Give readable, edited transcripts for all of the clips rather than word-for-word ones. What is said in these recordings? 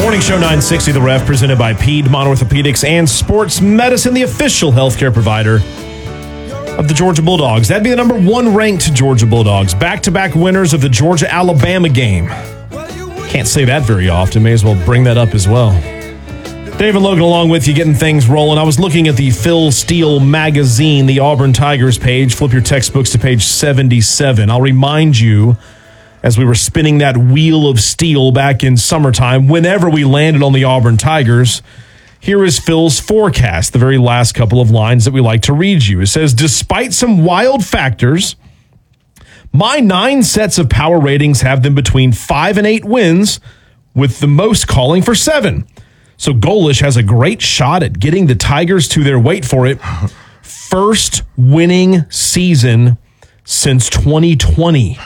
Morning Show 960 The Ref, presented by Piedmont Orthopedics and Sports Medicine, the official healthcare provider of the Georgia Bulldogs. That'd be the number one ranked Georgia Bulldogs. Back-to-back winners of the Georgia-Alabama game. Can't say that very often. May as well bring that up as well. Dave and Logan along with you, getting things rolling. I was looking at the Phil Steele magazine, the Auburn Tigers page. Flip your textbooks to page 77. I'll remind you, as we were spinning that wheel of steel back in summertime, whenever we landed on the Auburn Tigers, here is Phil's forecast, the very last couple of lines that we like to read you. It says, despite some wild factors, my 9 sets of power ratings have them between 5 and 8 wins, with the most calling for 7. So Golish has a great shot at getting the Tigers to their, wait for it, first winning season since 2020.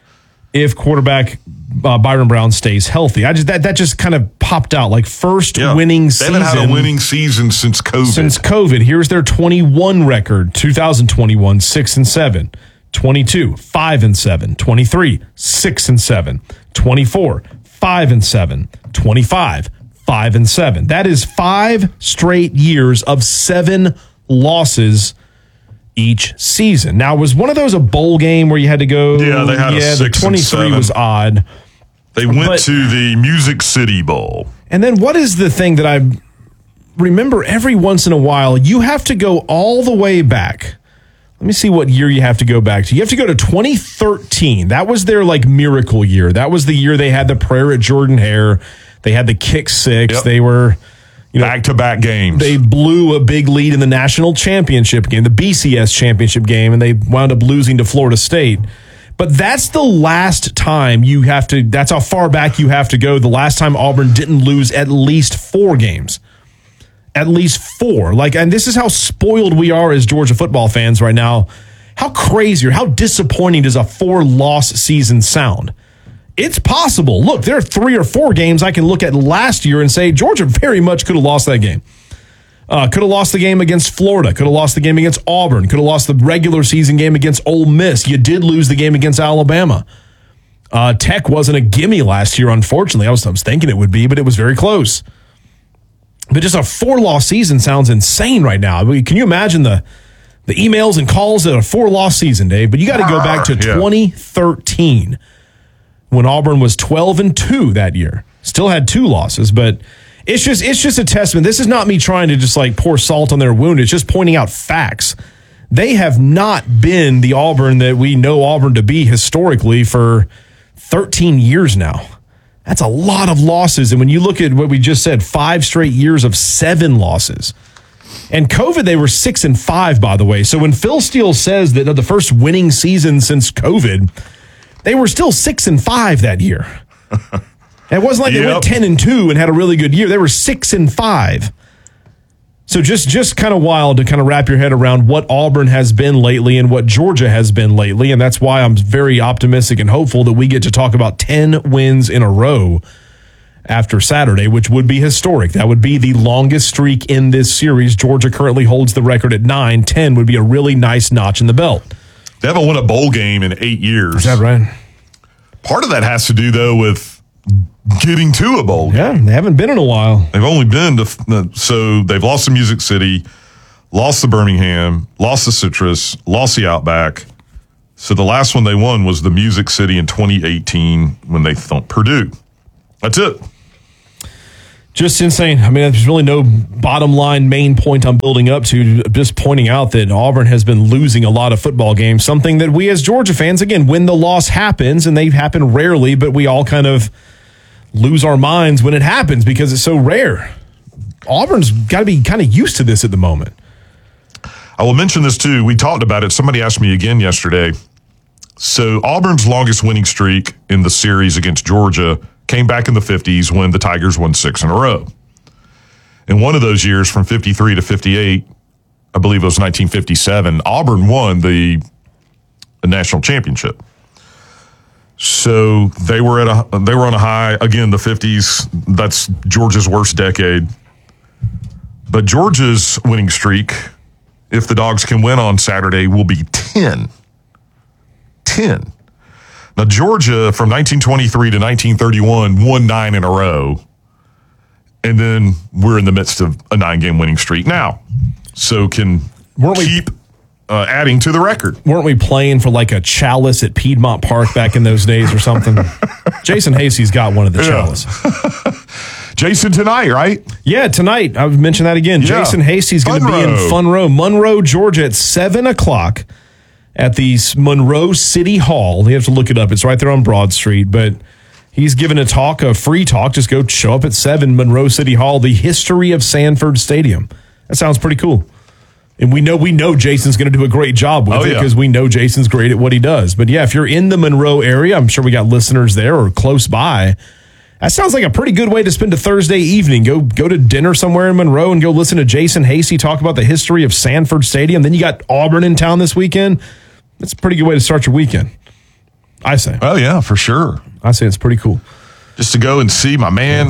If quarterback Byron Brown stays healthy. That just kind of popped out, like first winning season. They haven't had a winning season since COVID. Here's their 21 record. 2021, 6-7. 22, 5-7. 23, 6-7. 24, 5-7. 25, 5-7. That is 5 straight years of 7 losses each season. Now, was one of those a bowl game where you had to go? Yeah, they had a 6 the 23 and 7. Was odd. They went to the Music City Bowl. And then what is the thing that I remember every once in a while? You have to go all the way back. Let me see what year you have to go back to. You have to go to 2013. That was their miracle year. That was the year they had the prayer at Jordan-Hare. They had the kick 6. Yep. They were back-to-back games. They blew a big lead in the national championship game, the BCS championship game, and they wound up losing to Florida State. But that's the last time that's how far back you have to go. The last time Auburn didn't lose at least 4 games. At least 4. And this is how spoiled we are as Georgia football fans right now. How crazy or how disappointing does a 4-loss season sound? It's possible. Look, there are 3 or 4 games I can look at last year and say Georgia very much could have lost that game. Could have lost the game against Florida. Could have lost the game against Auburn. Could have lost the regular season game against Ole Miss. You did lose the game against Alabama. Tech wasn't a gimme last year, unfortunately. I was thinking it would be, but it was very close. But just a 4-loss season sounds insane right now. I mean, can you imagine the emails and calls at a 4-loss season, Dave? But you got to go back to 2013. When Auburn was 12-2 that year. Still had 2 losses, but it's just a testament. This is not me trying to just pour salt on their wound. It's just pointing out facts. They have not been the Auburn that we know Auburn to be historically for 13 years now. That's a lot of losses. And when you look at what we just said, 5 straight years of 7 losses. And COVID, they were 6-5, by the way. So when Phil Steele says that the first winning season since COVID, they were still 6-5 that year. It wasn't like they went 10-2 and had a really good year. They were 6-5. So just kind of wild to kind of wrap your head around what Auburn has been lately and what Georgia has been lately. And that's why I'm very optimistic and hopeful that we get to talk about 10 wins in a row after Saturday, which would be historic. That would be the longest streak in this series. Georgia currently holds the record at 9. 10 would be a really nice notch in the belt. They haven't won a bowl game in 8 years. Is that right? Part of that has to do, though, with getting to a bowl game. Yeah, they haven't been in a while. They've only been so they've lost to Music City, lost to Birmingham, lost to Citrus, lost the Outback. So the last one they won was the Music City in 2018 when they thumped Purdue. That's it. Just insane. I mean, there's really no bottom line main point I'm building up to. Just pointing out that Auburn has been losing a lot of football games, something that we as Georgia fans, again, when the loss happens, and they happen rarely, but we all kind of lose our minds when it happens because it's so rare. Auburn's got to be kind of used to this at the moment. I will mention this too. We talked about it. Somebody asked me again yesterday. So Auburn's longest winning streak in the series against Georgia came back in the 50s when the Tigers won 6 in a row. In one of those years, from 53 to 58, I believe it was 1957, Auburn won the national championship. So they were on a high. Again, the 50s, that's Georgia's worst decade. But Georgia's winning streak, if the Dogs can win on Saturday, will be 10. 10. Now, Georgia, from 1923 to 1931, won 9 in a row. And then we're in the midst of a 9-game winning streak now. So can keep adding to the record. Weren't we playing for like a chalice at Piedmont Park back in those days or something? Jason Hasey's got one of the chalices. Jason tonight, right? Yeah, tonight. I would mention that again. Yeah. Jason Hasey's going to be in Funroe, Monroe, Georgia at 7 o'clock at the Monroe City Hall. You have to look it up. It's right there on Broad Street. But he's giving a free talk. Just go show up at 7, Monroe City Hall, the history of Sanford Stadium. That sounds pretty cool. And we know Jason's going to do a great job with it because we know Jason's great at what he does. But yeah, if you're in the Monroe area, I'm sure we got listeners there or close by. That sounds like a pretty good way to spend a Thursday evening. Go to dinner somewhere in Monroe and go listen to Jason Hasey talk about the history of Sanford Stadium. Then you got Auburn in town this weekend. That's a pretty good way to start your weekend, I say. Oh, yeah, for sure. I say it's pretty cool. Just to go and see our man,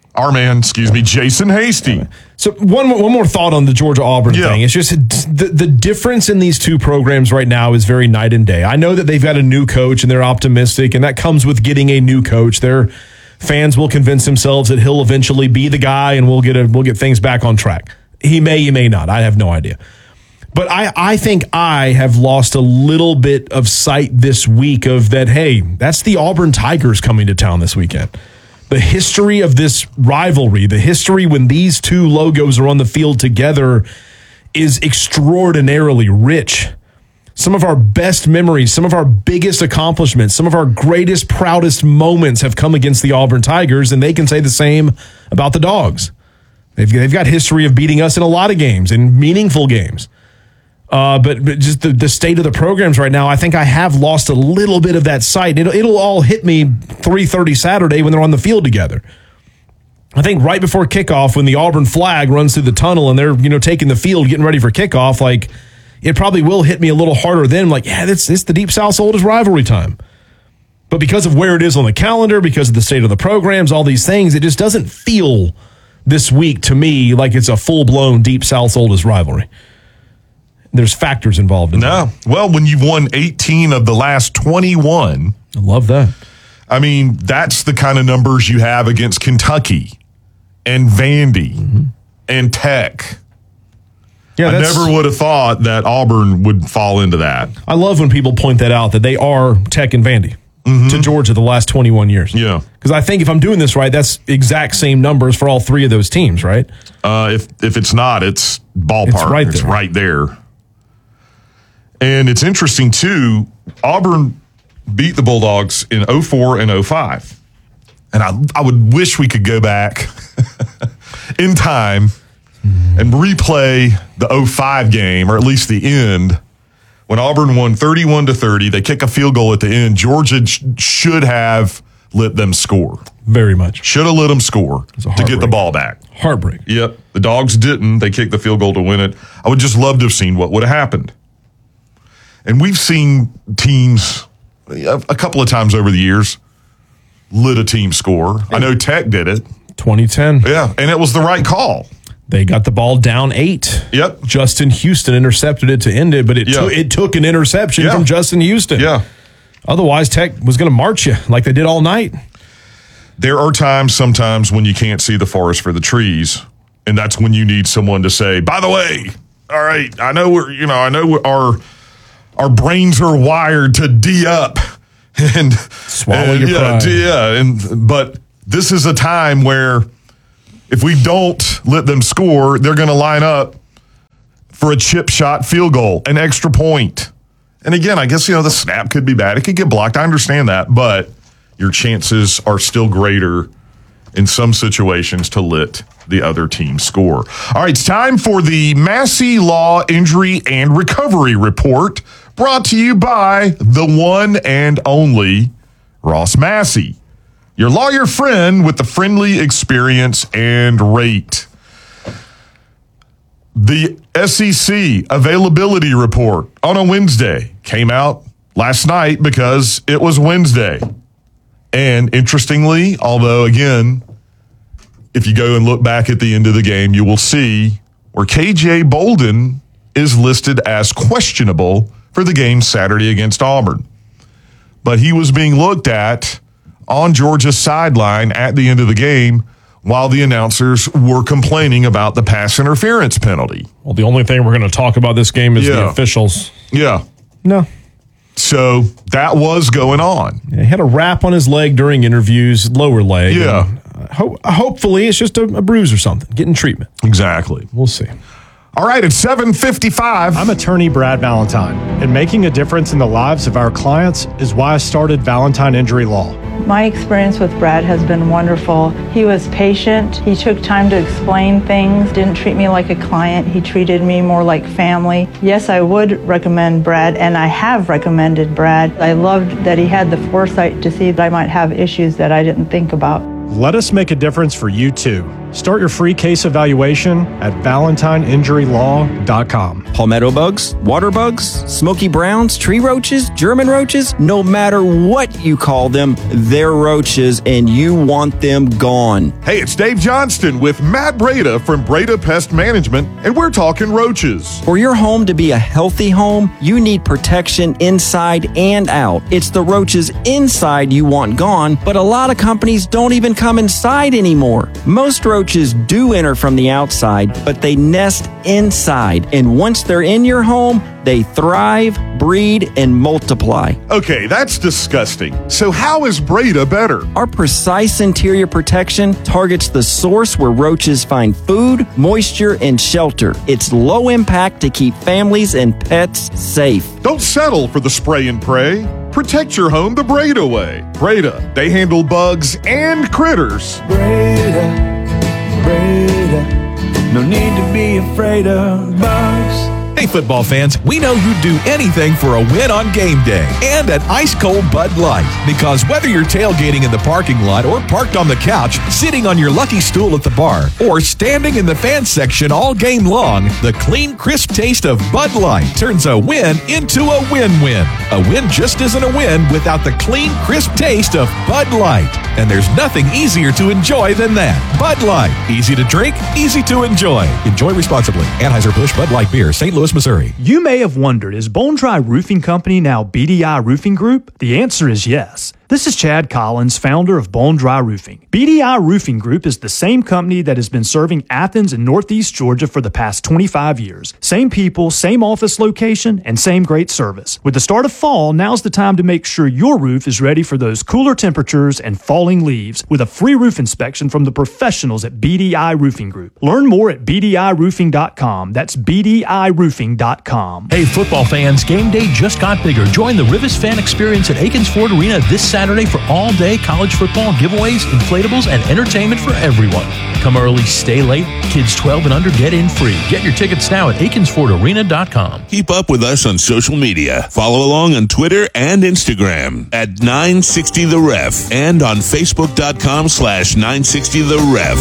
Jason Hasey. So one more thought on the Georgia-Auburn thing. It's just the difference in these two programs right now is very night and day. I know that they've got a new coach and they're optimistic, and that comes with getting a new coach. Their fans will convince themselves that he'll eventually be the guy and we'll get things back on track. He may not. I have no idea. But I think I have lost a little bit of sight this week of that, hey, that's the Auburn Tigers coming to town this weekend. The history of this rivalry, the history when these two logos are on the field together is extraordinarily rich. Some of our best memories, some of our biggest accomplishments, some of our greatest, proudest moments have come against the Auburn Tigers, and they can say the same about the Dogs. They've got history of beating us in a lot of games, in meaningful games. But just the state of the programs right now, I think I have lost a little bit of that sight. It'll all hit me 3:30 Saturday when they're on the field together. I think right before kickoff, when the Auburn flag runs through the tunnel and they're taking the field, getting ready for kickoff, like it probably will hit me a little harder then. Like, yeah, it's the Deep South's oldest rivalry time. But because of where it is on the calendar, because of the state of the programs, all these things, it just doesn't feel this week to me like it's a full-blown Deep South's oldest rivalry. There's factors involved in that. Well, when you've won 18 of the last 21. I love that. I mean, that's the kind of numbers you have against Kentucky and Vandy and Tech. Yeah, I never would have thought that Auburn would fall into that. I love when people point that out, that they are Tech and Vandy to Georgia the last 21 years. Yeah. Because I think if I'm doing this right, that's exact same numbers for all three of those teams, right? If it's not, it's ballpark. It's right there. And it's interesting, too, Auburn beat the Bulldogs in 04 and 05. And I would wish we could go back in time and replay the 05 game, or at least the end, when Auburn won 31-30. They kick a field goal at the end. Georgia should have let them score. Very much. Should have let them score to get the ball back. Heartbreak. Yep. The Dogs didn't. They kicked the field goal to win it. I would just love to have seen what would have happened. And we've seen teams a couple of times over the years let a team score. I know Tech did it. 2010. Yeah, and it was the right call. They got the ball down 8. Yep. Justin Houston intercepted it to end it, but it took an interception from Justin Houston. Yeah. Otherwise, Tech was going to march you like they did all night. There are sometimes when you can't see the forest for the trees, and that's when you need someone to say, by the way, all right, I know our brains are wired to D up and swallow your pride. But this is a time where if we don't let them score, they're going to line up for a chip shot field goal, an extra point. And again, I guess, the snap could be bad. It could get blocked. I understand that, but your chances are still greater in some situations to let the other team score. All right, it's time for the Massey Law Injury and Recovery Report, brought to you by the one and only Ross Massey, your lawyer friend with the friendly experience and rate. The SEC availability report on a Wednesday came out last night because it was Wednesday. And interestingly, although again, if you go and look back at the end of the game, you will see where KJ Bolden is listed as questionable for the game Saturday against Auburn. But he was being looked at on Georgia's sideline at the end of the game while the announcers were complaining about the pass interference penalty. Well, the only thing we're going to talk about this game is the officials. Yeah. No. So that was going on. He had a wrap on his leg during interviews, lower leg. Yeah. Hopefully it's just a bruise or something, getting treatment. Exactly. We'll see. All right, it's 7:55. I'm attorney Brad Valentine, and making a difference in the lives of our clients is why I started Valentine Injury Law. My experience with Brad has been wonderful. He was patient. He took time to explain things, didn't treat me like a client. He treated me more like family. Yes, I would recommend Brad, and I have recommended Brad. I loved that he had the foresight to see that I might have issues that I didn't think about. Let us make a difference for you too. Start your free case evaluation at ValentineInjuryLaw.com. Palmetto bugs, water bugs, smoky browns, tree roaches, German roaches, no matter what you call them, they're roaches and you want them gone. Hey, it's Dave Johnston with Matt Breda from Breda Pest Management, and we're talking roaches. For your home to be a healthy home, you need protection inside and out. It's the roaches inside you want gone, but a lot of companies don't even come inside anymore. Most roaches do enter from the outside, but they nest inside. And once they're in your home, they thrive, breed, and multiply. Okay, that's disgusting. So how is Breda better? Our precise interior protection targets the source where roaches find food, moisture, and shelter. It's low impact to keep families and pets safe. Don't settle for the spray and pray. Protect your home the Breda way. Breda, they handle bugs and critters. Breda, no need to be afraid of bugs. Hey, football fans, we know you'd do anything for a win on game day and an ice-cold Bud Light. Because whether you're tailgating in the parking lot or parked on the couch, sitting on your lucky stool at the bar, or standing in the fan section all game long, the clean, crisp taste of Bud Light turns a win into a win-win. A win just isn't a win without the clean, crisp taste of Bud Light. And there's nothing easier to enjoy than that. Bud Light. Easy to drink, easy to enjoy. Enjoy responsibly. Anheuser-Busch Bud Light Beer, St. Louis, Missouri. You may have wondered, is Bone Dry Roofing Company now BDI Roofing Group? The answer is yes. This is Chad Collins, founder of Bone Dry Roofing. BDI Roofing Group is the same company that has been serving Athens and Northeast Georgia for the past 25 years. Same people, same office location, and same great service. With the start of fall, now's the time to make sure your roof is ready for those cooler temperatures and falling leaves with a free roof inspection from the professionals at BDI Roofing Group. Learn more at BDIRoofing.com. That's BDIRoofing.com. Hey, football fans, game day just got bigger. Join the Rivers fan experience at Aikens Ford Arena this Saturday for all-day college football giveaways, inflatables, and entertainment for everyone. Come early, stay late. Kids 12 and under get in free. Get your tickets now at AikensFordArena.com. Keep up with us on social media. Follow along on Twitter and Instagram at 960 The Ref and on Facebook.com/960 The Ref.